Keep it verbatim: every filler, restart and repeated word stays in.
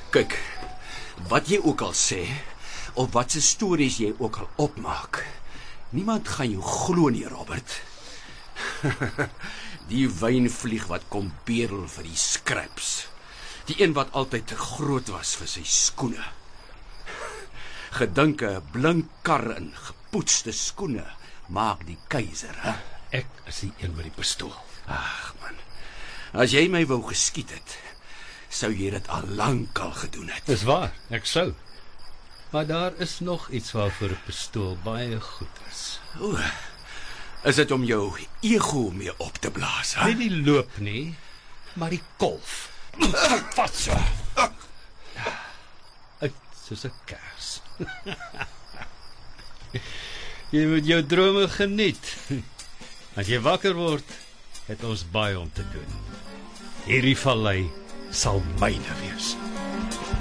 Kyk, wat jy ook al sê, of wat se stories jy ook al opmaak, niemand gaan jou glo nie, Robert. Die wynvlieg wat kom berel vir die scraps. Die een wat altyd te groot was vir sy skoene. Gedink 'n blink kar en gepoetste skoene maak die keiser, hè? Ek is die een met die pistool. Ag man, as jy my wou geskiet het, sou jy dit al lank al gedoen het. Dis waar, ek sou. Maar daar is nog iets waarvoor 'n pistool baie goed is. O, is dit om jou ego mee op te blaas, hè? Nie die loop nie, maar die kolf. Wat so? Uit soos 'n kers. Jy moet jou drome geniet. As jy wakker word, het ons baie om te doen. Hierdie vallei sal myne wees.